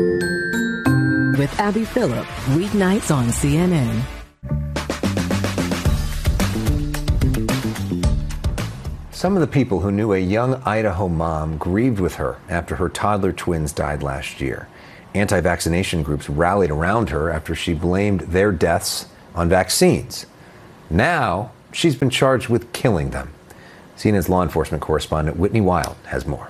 With Abby Phillip, weeknights on CNN. Some of the people who knew a young Idaho mom grieved with her after her toddler twins died last year. Anti-vaccination groups rallied around her after she blamed their deaths on vaccines. Now, she's been charged with killing them. CNN's law enforcement correspondent Whitney Wild has more.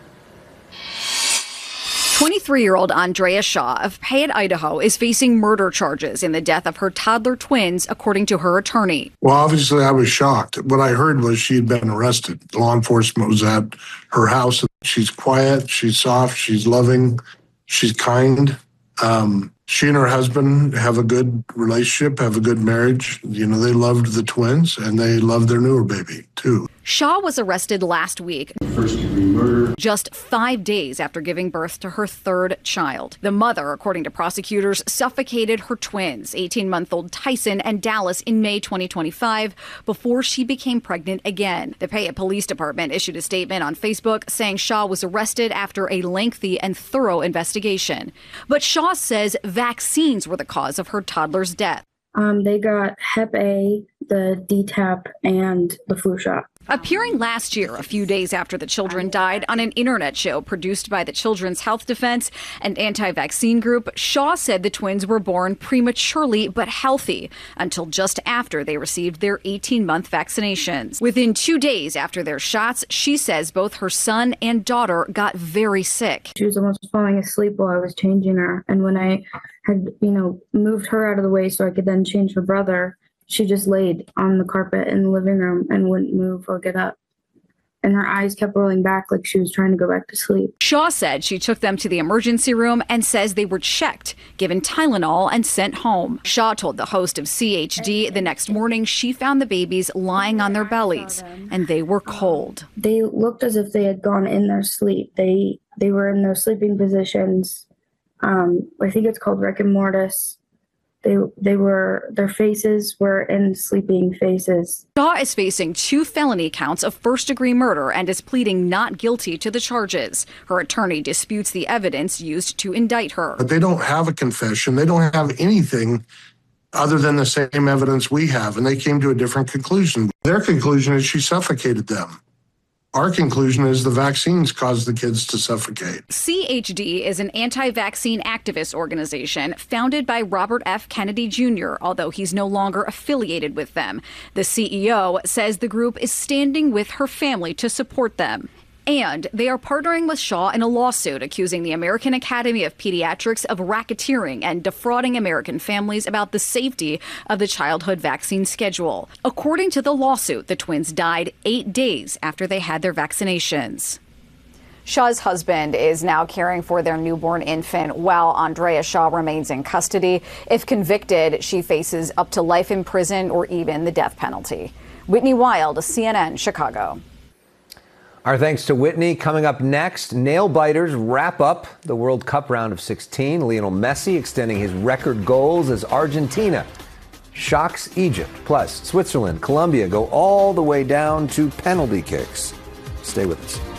23-year-old Andrea Shaw of Payette, Idaho, is facing murder charges in the death of her toddler twins, according to her attorney. Well, obviously, I was shocked. What I heard was she had been arrested. Law enforcement was at her house. She's quiet, she's soft, she's loving, she's kind. She and her husband have a good relationship, have a good marriage. You know, they loved the twins, and they loved their newer baby, too. Shaw was arrested last week, First-degree murder. just 5 days after giving birth to her third child. The mother, according to prosecutors, suffocated her twins, 18-month-old Tyson and Dallas, in May 2025 before she became pregnant again. The Payette Police Department issued a statement on Facebook saying Shaw was arrested after a lengthy and thorough investigation. But Shaw says vaccines were the cause of her toddler's death. They got Hep A, the DTaP, and the flu shot. Appearing last year, a few days after the children died, on an internet show produced by the Children's Health Defense and anti-vaccine group, Shaw said the twins were born prematurely but healthy until just after they received their 18-month vaccinations. Within 2 days after their shots, she says both her son and daughter got very sick. She was almost falling asleep while I was changing her. And when I had, moved her out of the way so I could then change her brother, she just laid on the carpet in the living room and wouldn't move or get up. And her eyes kept rolling back like she was trying to go back to sleep. Shaw said she took them to the emergency room and says they were checked, given Tylenol, and sent home. Shaw told the host of CHD the next morning she found the babies lying on their bellies, and they were cold. They looked as if they had gone in their sleep. They were in their sleeping positions. I think it's called rigor mortis. Their faces were in sleeping faces. Shaw is facing 2 felony counts of first-degree murder and is pleading not guilty to the charges. Her attorney disputes the evidence used to indict her. But they don't have a confession. They don't have anything other than the same evidence we have, and they came to a different conclusion. Their conclusion is she suffocated them. Our conclusion is the vaccines caused the kids to suffocate. CHD is an anti-vaccine activist organization founded by Robert F. Kennedy Jr., although he's no longer affiliated with them. The CEO says the group is standing with her family to support them. And they are partnering with Shaw in a lawsuit accusing the American Academy of Pediatrics of racketeering and defrauding American families about the safety of the childhood vaccine schedule. According to the lawsuit, the twins died 8 days after they had their vaccinations. Shaw's husband is now caring for their newborn infant while Andrea Shaw remains in custody. If convicted, she faces up to life in prison or even the death penalty. Whitney Wild, CNN, Chicago. Our thanks to Whitney. Coming up next, nail biters wrap up the World Cup round of 16. Lionel Messi extending his record goals as Argentina shocks Egypt. Plus, Switzerland, Colombia go all the way down to penalty kicks. Stay with us.